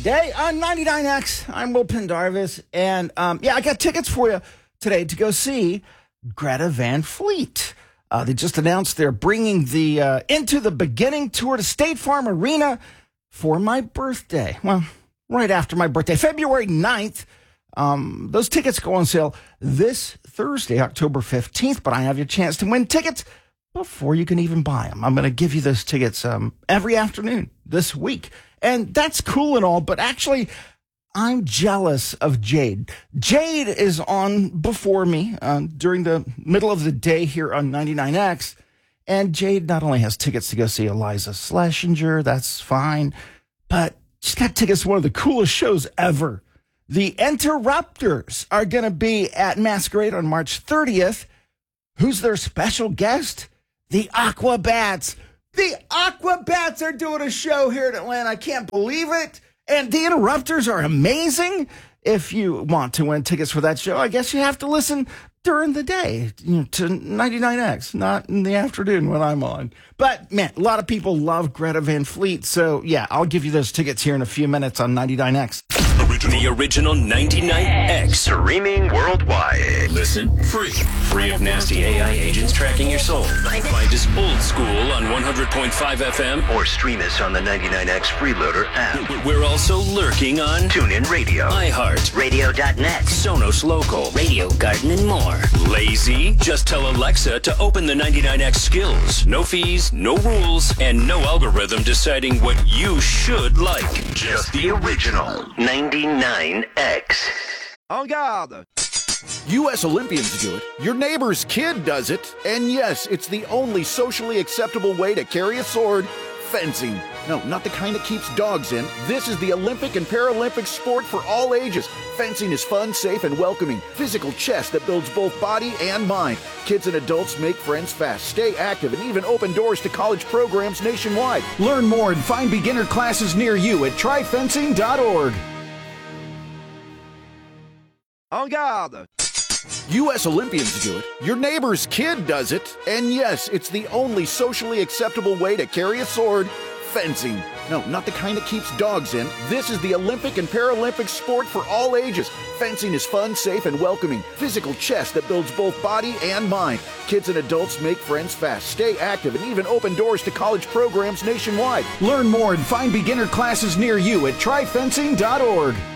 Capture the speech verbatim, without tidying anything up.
day on ninety-nine X. I'm Will Pendarvis, and um, yeah, I got tickets for you today to go see Greta Van Fleet. Uh, they just announced they're bringing the uh, Into the Beginning tour to State Farm Arena for my birthday. Well, right after my birthday, February ninth. Um, those tickets go on sale this Thursday, October fifteenth, but I have your chance to win tickets before you can even buy them. I'm going to give you those tickets um, every afternoon this week. And that's cool and all, but actually, I'm jealous of Jade. Jade is on before me uh, during the middle of the day here on ninety-nine X. And Jade not only has tickets to go see Eliza Schlesinger, that's fine, but she's got tickets to one of the coolest shows ever. The Interrupters are going to be at Masquerade on March thirtieth. Who's their special guest? The Aquabats. The Aquabats are doing a show here in Atlanta. I can't believe it. And the Interrupters are amazing. If you want to win tickets for that show, I guess you have to listen during the day, you know, to ninety-nine X, not in the afternoon when I'm on. But, man, a lot of people love Greta Van Fleet. So, yeah, I'll give you those tickets here in a few minutes on ninety-nine X. Original. The original ninety-nine X. Streaming worldwide. Listen free. Free of nasty A I agents tracking your soul. Find us old school on one hundred point five F M. Or stream us on the ninety-nine X Freeloader app. We're also lurking on TuneIn Radio, iHeart, Radio dot net, Sonos Local, Radio Garden, and more. Lazy? Just tell Alexa to open the ninety-nine X skills. No fees, no rules, and no algorithm deciding what you should like. Just the original ninety-nine X. En garde! U S Olympians do it, your neighbor's kid does it, and yes, it's the only socially acceptable way to carry a sword: fencing. No, not the kind that keeps dogs in. This is the Olympic and Paralympic sport for all ages. Fencing is fun, safe, and welcoming. Physical chess that builds both body and mind. Kids and adults make friends fast, stay active, and even open doors to college programs nationwide. Learn more and find beginner classes near you at try fencing dot org. En garde! U S Olympians do it, your neighbor's kid does it, and yes, it's the only socially acceptable way to carry a sword: fencing. No, not the kind that keeps dogs in. This is the Olympic and Paralympic sport for all ages. Fencing is fun, safe, and welcoming. Physical chess that builds both body and mind. Kids and adults make friends fast, stay active, and even open doors to college programs nationwide. Learn more and find beginner classes near you at try fencing dot org.